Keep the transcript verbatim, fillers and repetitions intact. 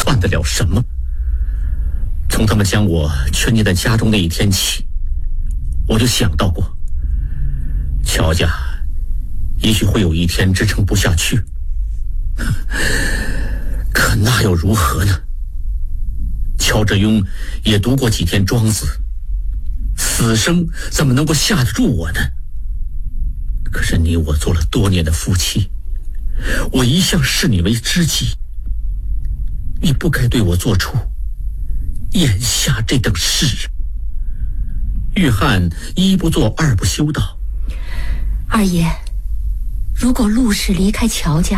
算得了什么？从他们将我圈进在家中那一天起，我就想到过，乔家也许会有一天支撑不下去，可那又如何呢？乔致庸也读过几天庄子，死生怎么能够吓得住我呢？可是你我做了多年的夫妻，我一向视你为知己，你不该对我做出眼下这等事。玉翰一不做二不休道， 二爷，如果陆氏离开乔家，